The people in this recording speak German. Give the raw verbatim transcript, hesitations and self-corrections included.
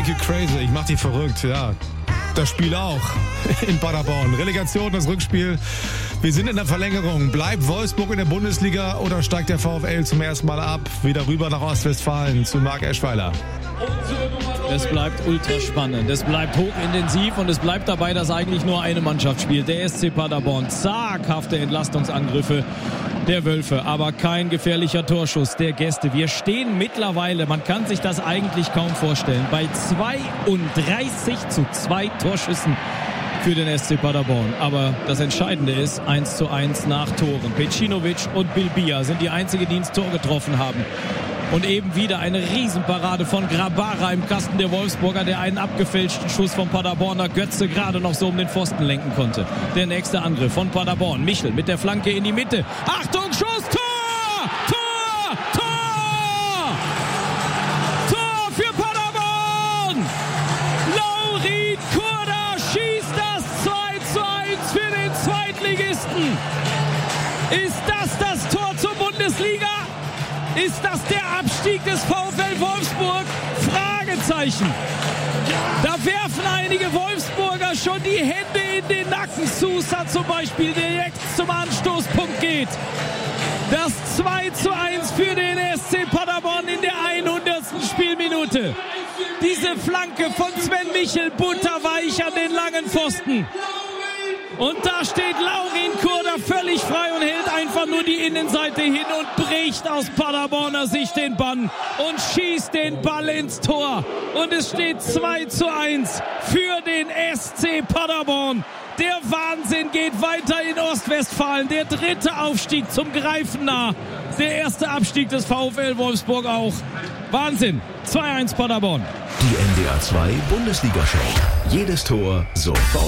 make you crazy. Ich mach dich verrückt, ja. Das Spiel auch in Paderborn. Relegation, das Rückspiel. Wir sind in der Verlängerung. Bleibt Wolfsburg in der Bundesliga oder steigt der VfL zum ersten Mal ab? Wieder rüber nach Ostwestfalen zu Marc Eschweiler. Es bleibt ultra spannend, es bleibt hochintensiv und es bleibt dabei, dass eigentlich nur eine Mannschaft spielt. Der S C Paderborn. Zaghafte Entlastungsangriffe der Wölfe, aber kein gefährlicher Torschuss der Gäste. Wir stehen mittlerweile, man kann sich das eigentlich kaum vorstellen, bei zweiunddreißig zu zwei Torschüssen für den S C Paderborn. Aber das Entscheidende ist, eins zu eins nach Toren. Pecinovic und Bilbia sind die einzigen, die ins Tor getroffen haben. Und eben wieder eine Riesenparade von Grabara im Kasten der Wolfsburger, der einen abgefälschten Schuss vom Paderborner Götze gerade noch so um den Pfosten lenken konnte. Der nächste Angriff von Paderborn. Michel mit der Flanke in die Mitte. Achtung, Schuss, Tor! Tor! Tor! Tor für Paderborn! Laurin Kurda schießt das zwei zu eins für den Zweitligisten. Ist das das Tor zur Bundesliga? Ist das der Abstieg des VfL Wolfsburg? Fragezeichen. Da werfen einige Wolfsburger schon die Hände in den Nacken. Sousa zum Beispiel, der jetzt zum Anstoßpunkt geht. Das zwei zu eins für den S C Paderborn in der hundertsten Spielminute. Diese Flanke von Sven Michel, butterweich an den langen Pfosten. Und da steht Laurin Kurda völlig frei und hält einfach nur die Innenseite hin und bricht aus Paderborner Sicht den Bann und schießt den Ball ins Tor. Und es steht zwei zu eins für den S C Paderborn. Der Wahnsinn geht weiter in Ostwestfalen. Der dritte Aufstieg zum Greifen nah. Der erste Abstieg des VfL Wolfsburg auch. Wahnsinn. zwei eins Paderborn. Die N D R zwei Bundesliga-Show. Jedes Tor sofort.